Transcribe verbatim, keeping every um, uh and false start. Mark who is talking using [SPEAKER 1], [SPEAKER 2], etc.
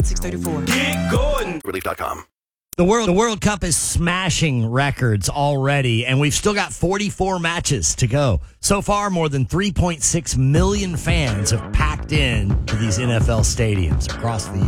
[SPEAKER 1] six thirty-four.
[SPEAKER 2] Get going. Relief dot com.
[SPEAKER 3] The World, the World Cup is smashing records already, and we've still got forty-four matches to go. So far, more than three point six million fans have packed in to these N F L stadiums across the